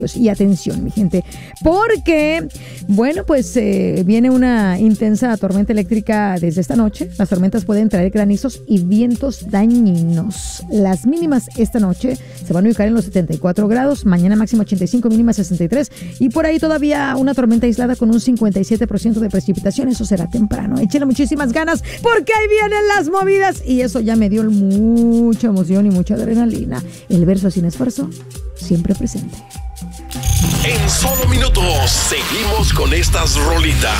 Y atención, mi gente, porque, bueno, pues viene una intensa tormenta eléctrica desde esta noche. Las tormentas pueden traer granizos y vientos dañinos. Las mínimas esta noche se van a ubicar en los 74 grados, mañana máxima 85, mínima 63, y por ahí todavía una tormenta aislada con un 57% de precipitación. Eso será temprano. Échenle muchísimas ganas porque ahí vienen las movidas y eso ya me dio mucha emoción y mucha adrenalina. El verso sin esfuerzo, siempre presente. En solo minutos seguimos con estas rolitas.